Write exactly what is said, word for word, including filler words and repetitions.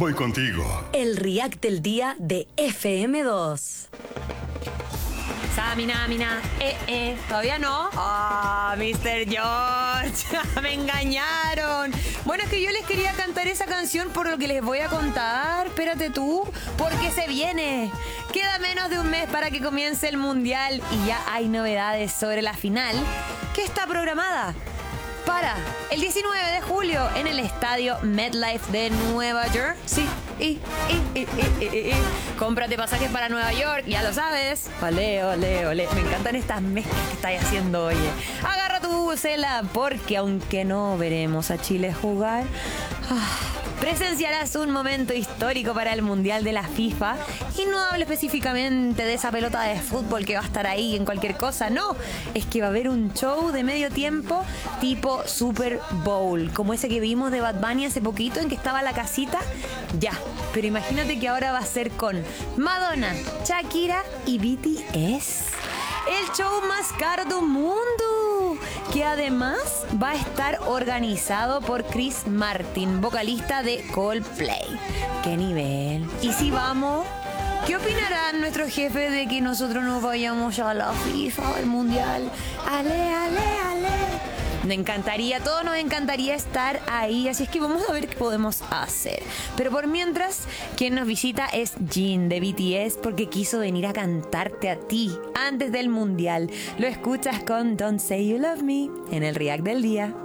voy contigo. El React del día de F M dos. Samina, mina, eh, eh, ¿todavía no? Ah, mister George, me engañaron. Bueno, es que yo les quería cantar esa canción por lo que les voy a contar. Espérate tú, porque se viene. Queda menos de un mes para que comience el Mundial y ya hay novedades sobre la final que está programada para el diecinueve de julio en el estadio MetLife de Nueva York. Sí, y, y, y, y, y, y. Cómprate pasajes para Nueva York, ya lo sabes. Ole, ole, ole. Me encantan estas mezclas que estáis haciendo, oye. Agarra tu bucela, porque aunque no veremos a Chile jugar, ah, presenciarás un momento histórico para el Mundial de la FIFA. Y no hablo específicamente de esa pelota de fútbol que va a estar ahí en cualquier cosa, no. Es que va a haber un show de medio tiempo tipo Super Bowl, como ese que vimos de Bad Bunny hace poquito en que estaba la casita. Ya, pero imagínate que ahora va a ser con Madonna, Shakira y B T S. El show más caro del mundo, que además va a estar organizado por Chris Martin, vocalista de Coldplay. ¡Qué nivel! Y si vamos, ¿qué opinarán nuestros jefes de que nosotros nos vayamos a la FIFA, al Mundial? ¡Ale, ale, ale! Me encantaría, todos nos encantaría estar ahí, así es que vamos a ver qué podemos hacer. Pero por mientras, quien nos visita es Jin de B T S, porque quiso venir a cantarte a ti antes del Mundial. Lo escuchas con Don't Say You Love Me en el React del día.